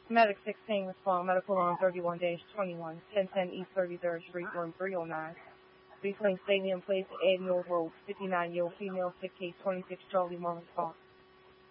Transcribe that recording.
Medic 16, respond. Medical on 31-21, 1010 East 33rd Street, room 309. Between Stadium Place and Edgefield Road, 59-year-old female, sick case 26 Charlie Morris Park.